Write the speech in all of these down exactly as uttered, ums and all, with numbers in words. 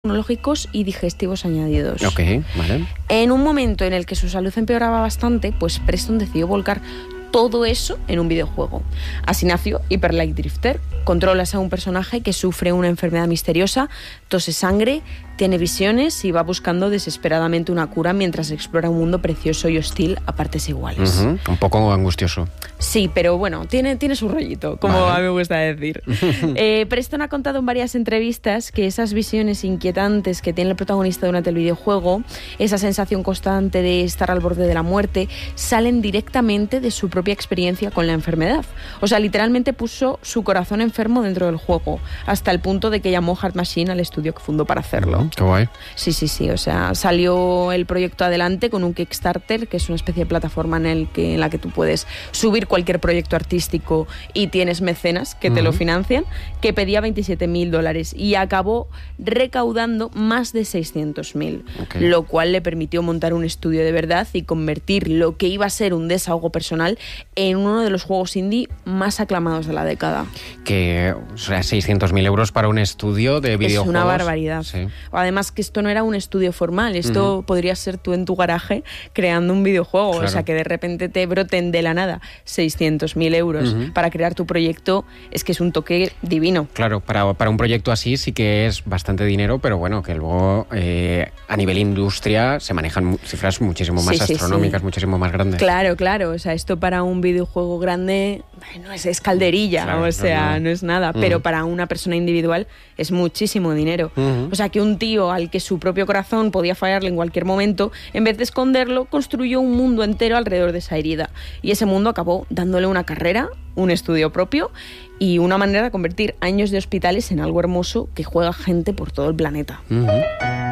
tecnológicos y digestivos añadidos. Ok, vale. En un momento en el que su salud empeoraba bastante, pues Preston decidió volcar todo eso en un videojuego. Así nació Hyper Light Drifter. Controlas a un personaje que sufre una enfermedad misteriosa, tose sangre, tiene visiones y va buscando desesperadamente una cura mientras explora un mundo precioso y hostil a partes iguales. Uh-huh. Un poco angustioso. Sí, pero bueno, tiene, tiene su rollito, como vale. a mí me gusta decir. eh, Preston ha contado en varias entrevistas que esas visiones inquietantes que tiene el protagonista durante el videojuego, esa sensación constante de estar al borde de la muerte, salen directamente de su propia experiencia con la enfermedad. O sea, literalmente puso su corazón enfermo dentro del juego, hasta el punto de que llamó Hard Machine al estudio que fundó para hacerlo. Qué guay. Sí, sí, sí. O sea, salió el proyecto adelante con un Kickstarter, que es una especie de plataforma en, el que, en la que tú puedes subir cualquier proyecto artístico y tienes mecenas que uh-huh. te lo financian, que pedía veintisiete mil dólares y acabó recaudando más de seiscientos mil, okay. lo cual le permitió montar un estudio de verdad y convertir lo que iba a ser un desahogo personal en uno de los juegos indie más aclamados de la década. Que, o sea, seiscientos mil euros para un estudio de videojuegos. Es una barbaridad. Sí. Además que esto no era un estudio formal, esto uh-huh. podría ser tú en tu garaje creando un videojuego, claro. o sea, que de repente te broten de la nada seiscientos mil euros uh-huh. para crear tu proyecto, es que es un toque divino. Claro, para, para un proyecto así sí que es bastante dinero, pero bueno, que luego eh, a nivel industria se manejan cifras muchísimo más sí, astronómicas, sí, sí. muchísimo más grandes. Claro, claro, o sea, esto para un videojuego grande no es, es calderilla, claro, o sea, no, no. no es nada, uh-huh. pero para una persona individual es muchísimo dinero. Uh-huh. O sea, que un tío al que su propio corazón podía fallarle en cualquier momento, en vez de esconderlo, construyó un mundo entero alrededor de esa herida. Y ese mundo acabó dándole una carrera, un estudio propio y una manera de convertir años de hospitales en algo hermoso que juega gente por todo el planeta. Uh-huh.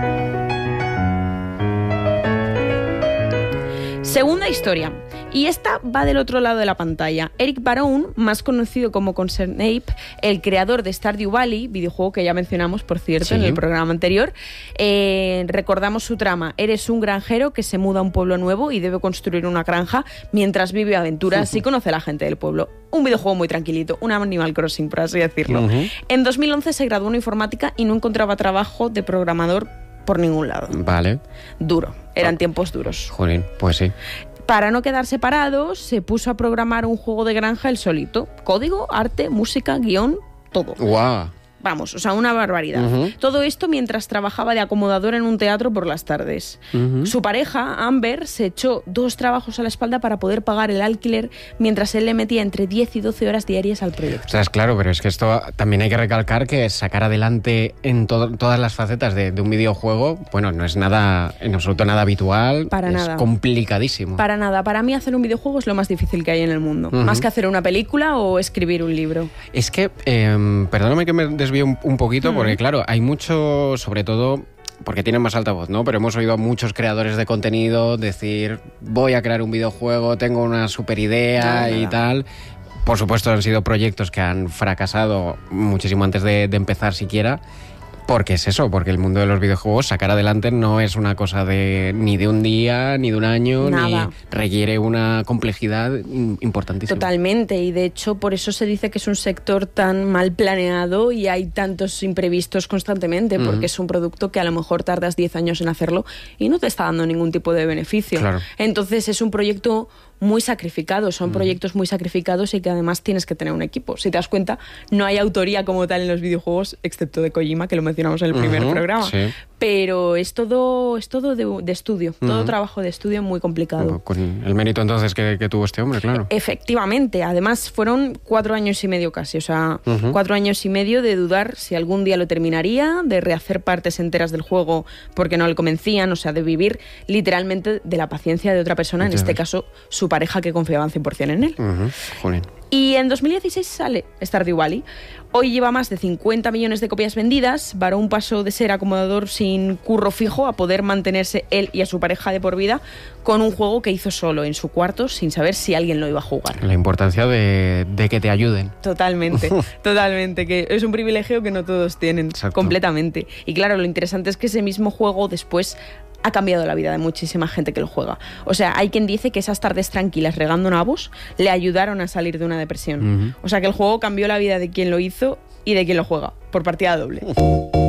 Segunda historia. Y esta va del otro lado de la pantalla. Eric Barone, más conocido como ConcernApe, el creador de Stardew Valley, videojuego que ya mencionamos, por cierto, sí. en el programa anterior, eh, recordamos su trama. Eres un granjero que se muda a un pueblo nuevo y debe construir una granja mientras vive aventuras y conoce a la gente del pueblo. Un videojuego muy tranquilito, un Animal Crossing, por así decirlo. Uh-huh. En dos mil once se graduó en informática y no encontraba trabajo de programador por ningún lado. Vale. Duro. Eran oh. tiempos duros. Jolín, pues sí. Para no quedar separados, se puso a programar un juego de granja él solito. Código, arte, música, guión, todo. ¡Guau! Wow. Vamos, o sea, una barbaridad. Uh-huh. Todo esto mientras trabajaba de acomodador en un teatro por las tardes. Uh-huh. Su pareja, Amber, se echó dos trabajos a la espalda para poder pagar el alquiler mientras él le metía entre diez y doce horas diarias al proyecto. O sea, es claro, pero es que esto también hay que recalcar que sacar adelante en to- todas las facetas de, de un videojuego, bueno, no es nada, en absoluto nada habitual. Para es nada. complicadísimo. Para nada. Para mí hacer un videojuego es lo más difícil que hay en el mundo. Uh-huh. Más que hacer una película o escribir un libro. Es que, eh, perdóname que me desvío un, un poquito, mm. porque claro, hay mucho, sobre todo porque tienen más altavoz, ¿no? Pero hemos oído a muchos creadores de contenido decir, voy a crear un videojuego, tengo una super idea no, y nada. tal. Por supuesto han sido proyectos que han fracasado muchísimo antes de, de empezar siquiera. Porque es eso, porque el mundo de los videojuegos, sacar adelante no es una cosa de ni de un día, ni de un año, Nada. ni requiere una complejidad importantísima. Totalmente, y de hecho por eso se dice que es un sector tan mal planeado y hay tantos imprevistos constantemente, porque uh-huh. es un producto que a lo mejor tardas diez años en hacerlo y no te está dando ningún tipo de beneficio. Claro. Entonces es un proyecto muy sacrificado, son uh-huh. proyectos muy sacrificados y que además tienes que tener un equipo. Si te das cuenta, no hay autoría como tal en los videojuegos, excepto de Kojima, que lo mencionamos en el primer uh-huh. programa. Sí. Pero es todo, es todo de, de estudio, uh-huh. todo trabajo de estudio muy complicado. Con el mérito entonces que, que tuvo este hombre, claro. Efectivamente, además fueron cuatro años y medio casi, o sea, uh-huh. cuatro años y medio de dudar si algún día lo terminaría, de rehacer partes enteras del juego porque no le convencían, o sea, de vivir literalmente de la paciencia de otra persona, en este caso su pareja que confiaba cien por ciento en él. Uh-huh. Jolín. Y en dos mil dieciséis sale Stardew Valley. Hoy lleva más de cincuenta millones de copias vendidas. Barone pasó de ser acomodador sin curro fijo a poder mantenerse él y a su pareja de por vida con un juego que hizo solo en su cuarto sin saber si alguien lo iba a jugar. La importancia de, de que te ayuden. Totalmente, totalmente. Que es un privilegio que no todos tienen. Exacto. Completamente. Y claro, lo interesante es que ese mismo juego después ha cambiado la vida de muchísima gente que lo juega. O sea, hay quien dice que esas tardes tranquilas regando nabos le ayudaron a salir de una depresión. Uh-huh. O sea, que el juego cambió la vida de quien lo hizo y de quien lo juega, por partida doble.